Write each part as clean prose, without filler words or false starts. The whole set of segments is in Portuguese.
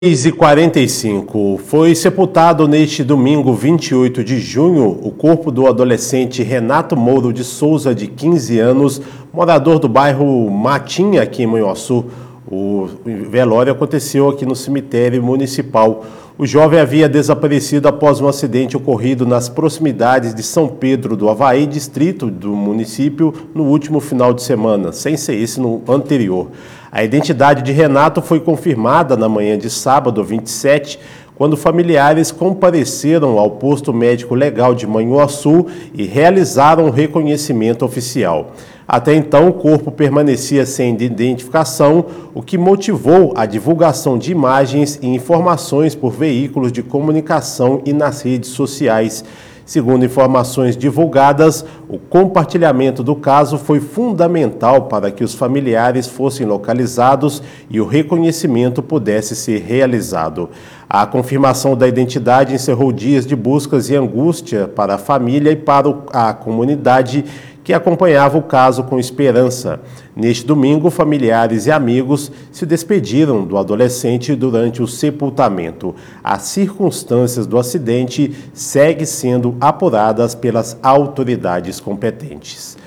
6h45. Foi sepultado neste domingo, 28 de junho, o corpo do adolescente Renato Mouro de Souza, de 15 anos, morador do bairro Matinha, aqui em Manhuaçu. O velório aconteceu aqui no cemitério municipal. O jovem havia desaparecido após um acidente ocorrido nas proximidades de São Pedro do Avaí, distrito do município, no último final de semana, sem ser esse no anterior. A identidade de Renato foi confirmada na manhã de sábado, 27, quando familiares compareceram ao posto médico legal de Manhuaçu e realizaram o reconhecimento oficial. Até então, o corpo permanecia sem identificação, o que motivou a divulgação de imagens e informações por veículos de comunicação e nas redes sociais. Segundo informações divulgadas, o compartilhamento do caso foi fundamental para que os familiares fossem localizados e o reconhecimento pudesse ser realizado. A confirmação da identidade encerrou dias de buscas e angústia para a família e para a comunidade que acompanhava o caso com esperança. Neste domingo, familiares e amigos se despediram do adolescente durante o sepultamento. As circunstâncias do acidente seguem sendo apuradas pelas autoridades competentes.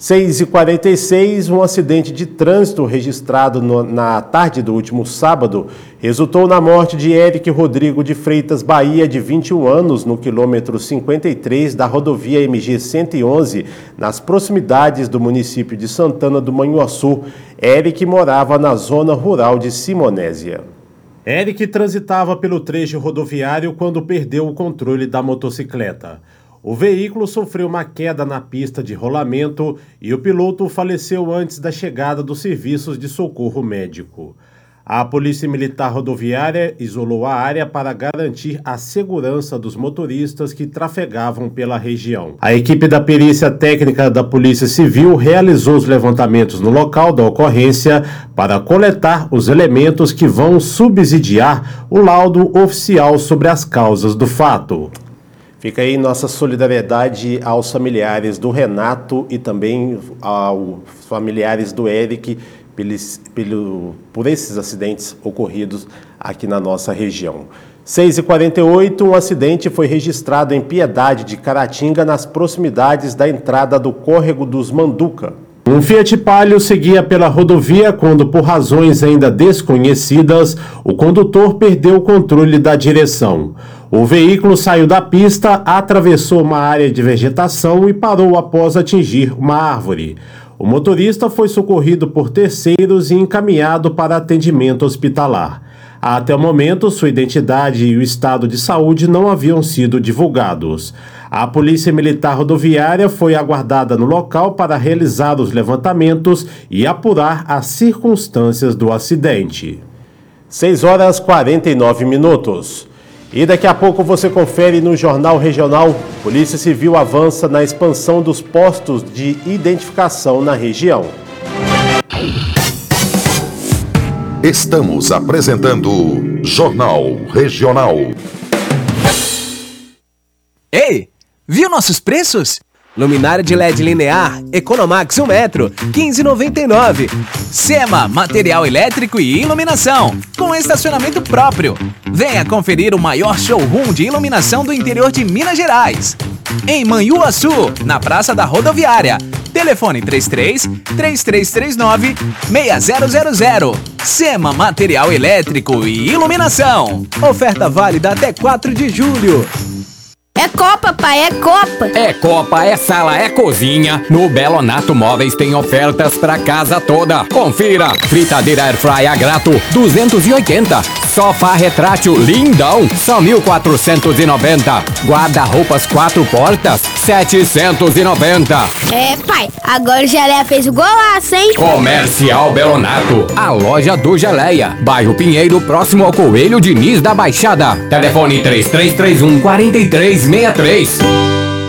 6h46, um acidente de trânsito registrado na tarde do último sábado resultou na morte de Eric Rodrigo de Freitas Bahia, de 21 anos, no quilômetro 53 da rodovia MG 111, nas proximidades do município de Santana do Manhuaçu. Eric morava na zona rural de Simonésia. Eric transitava pelo trecho rodoviário quando perdeu o controle da motocicleta. O veículo sofreu uma queda na pista de rolamento e o piloto faleceu antes da chegada dos serviços de socorro médico. A Polícia Militar Rodoviária isolou a área para garantir a segurança dos motoristas que trafegavam pela região. A equipe da perícia técnica da Polícia Civil realizou os levantamentos no local da ocorrência para coletar os elementos que vão subsidiar o laudo oficial sobre as causas do fato. Fica aí nossa solidariedade aos familiares do Renato e também aos familiares do Eric por esses acidentes ocorridos aqui na nossa região. 6h48, um acidente foi registrado em Piedade de Caratinga, nas proximidades da entrada do Córrego dos Manduca. Um Fiat Palio seguia pela rodovia quando, por razões ainda desconhecidas, o condutor perdeu o controle da direção. O veículo saiu da pista, atravessou uma área de vegetação e parou após atingir uma árvore. O motorista foi socorrido por terceiros e encaminhado para atendimento hospitalar. Até o momento, sua identidade e o estado de saúde não haviam sido divulgados. A Polícia Militar Rodoviária foi aguardada no local para realizar os levantamentos e apurar as circunstâncias do acidente. 6h49. E daqui a pouco você confere no Jornal Regional: Polícia Civil avança na expansão dos postos de identificação na região. Estamos apresentando Jornal Regional. Ei, viu nossos preços? Luminária de LED linear, Economax 1 metro, R$ 15,99. Sema, material elétrico e iluminação, com estacionamento próprio. Venha conferir o maior showroom de iluminação do interior de Minas Gerais. Em Manhuaçu, na Praça da Rodoviária. Telefone 33-3339-6000. Sema, material elétrico e iluminação. Oferta válida até 4 de julho. É Copa, pai, é Copa. É Copa, é sala, é cozinha. No Belonato Móveis tem ofertas pra casa toda. Confira. Fritadeira Airfry a grato, 280. Sofá retrátil lindão, só 1.490. Guarda-roupas 4 portas, 790. É, pai, agora o Geleia fez o golaço, hein? Comercial Belonato, a loja do Geleia. Bairro Pinheiro, próximo ao Coelho Diniz da Baixada. Telefone 3331-4363.